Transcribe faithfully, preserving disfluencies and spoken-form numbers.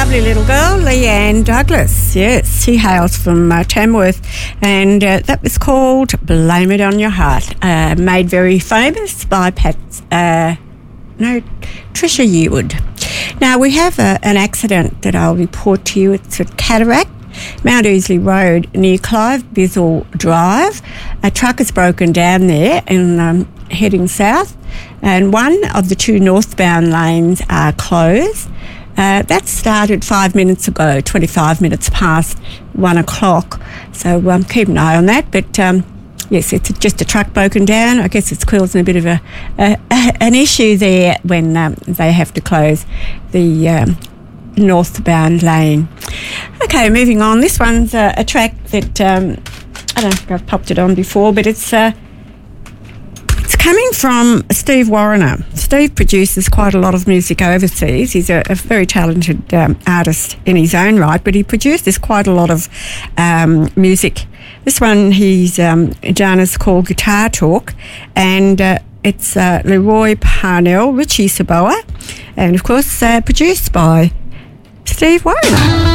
lovely little girl, Leanne Douglas. Yes, she hails from uh, Tamworth, and uh, that was called Blame It On Your Heart, uh, made very famous by Pat, uh, no, Trisha Yearwood. Now, we have a, an accident that I'll report to you. It's at Cataract, Mount Ousley Road, near Clive Bizzle Drive. A truck has broken down there and um, heading south, and one of the two northbound lanes are closed. Uh, that started five minutes ago, twenty-five minutes past one o'clock. So um, keep an eye on that. But um, yes, it's just a truck broken down. I guess it's causing a bit of a, a, a an issue there when um, they have to close the um, northbound lane. Okay, moving on. This one's uh, a track that um, I don't think I've popped it on before, but it's uh, it's coming from Steve Warriner. Steve produces quite a lot of music overseas. He's a, a very talented um, artist in his own right, but he produces quite a lot of um, music. This one he's um, done is called Guitar Talk, and uh, it's uh, Leroy Parnell, Richie Saboa, and of course uh, produced by Steve Warriner.